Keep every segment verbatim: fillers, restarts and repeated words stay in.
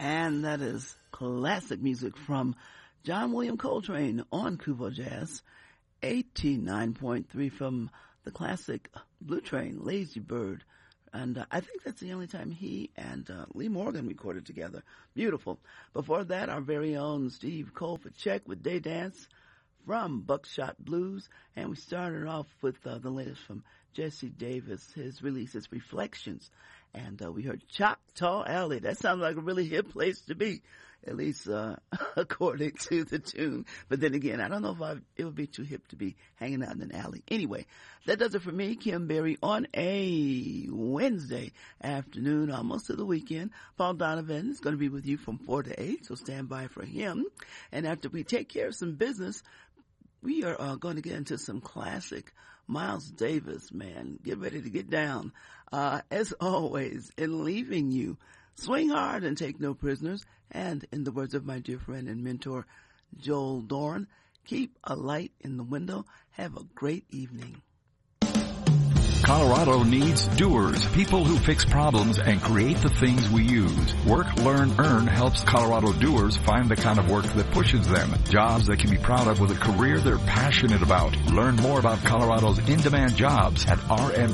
And that is classic music from John William Coltrane on Kuvo Jazz, eighty-nine point three from the classic Blue Train, Lazy Bird. And uh, I think that's the only time he and uh, Lee Morgan recorded together. Beautiful. Before that, our very own Steve Kolfacek with Day Dance from Buckshot Blues. And we started off with uh, the latest from Jesse Davis, his release is Reflections. And uh, we heard Choctaw Alley. That sounds like a really hip place to be, at least uh, according to the tune. But then again, I don't know if I, it would be too hip to be hanging out in an alley. Anyway, that does it for me, Kim Berry, on a Wednesday afternoon, almost to the weekend. Paul Donovan is going to be with you from four to eight, so stand by for him. And after we take care of some business, we are uh, going to get into some classic Miles Davis, man. Get ready to get down. Uh, as always, in leaving you, swing hard and take no prisoners. And in the words of my dear friend and mentor, Joel Doran, keep a light in the window. Have a great evening. Colorado needs doers, people who fix problems and create the things we use. Work, Learn, Earn helps Colorado doers find the kind of work that pushes them. Jobs they can be proud of with a career they're passionate about. Learn more about Colorado's in-demand jobs at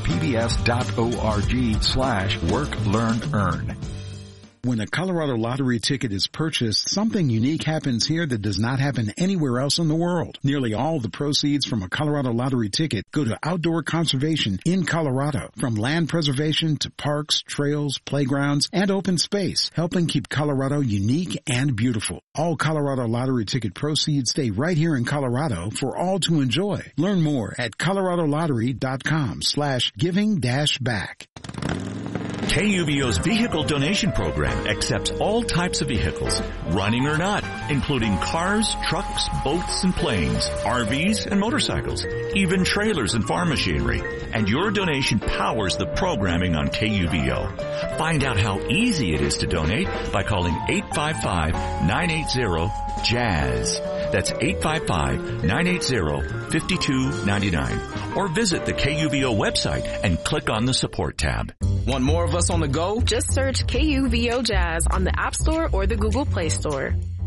rmpbs.org slash work, learn, earn. When a Colorado lottery ticket is purchased, something unique happens here that does not happen anywhere else in the world. Nearly all the proceeds from a Colorado lottery ticket go to outdoor conservation in Colorado, from land preservation to parks, trails, playgrounds, and open space, helping keep Colorado unique and beautiful. All Colorado lottery ticket proceeds stay right here in Colorado for all to enjoy. Learn more at coloradolottery.com slash giving dash back. K U V O's vehicle donation program accepts all types of vehicles, running or not, including cars, trucks, boats, and planes, R Vs, and motorcycles, even trailers and farm machinery. And your donation powers the programming on K U V O. Find out how easy it is to donate by calling eight five five, nine eight zero, JAZZ. That's eight five five, nine eight zero, five two nine nine. Or visit the K U V O website and click on the support tab. Want more of us on the go? Just search K U V O Jazz on the App Store or the Google Play Store.